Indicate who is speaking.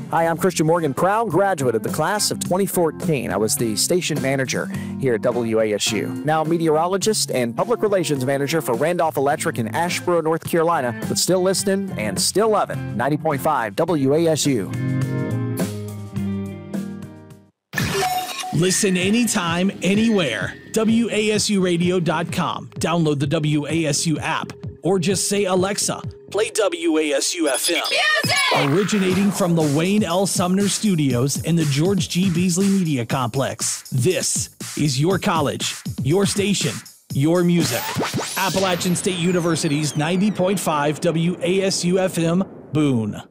Speaker 1: Hi, I'm Christian Morgan, proud graduate of the class of 2014. I was the station manager here at WASU. Now meteorologist and public relations manager for Randolph Electric in Asheboro, North Carolina, but still listening and still loving 90.5 WASU.
Speaker 2: Listen anytime, anywhere. WASUradio.com. Download the WASU app or just say, Alexa, play WASU FM.
Speaker 3: Music!
Speaker 2: Originating from the Wayne L. Sumner Studios in the George G. Beasley Media Complex. This is your college, your station, your music. Appalachian State University's 90.5 WASU FM, Boone.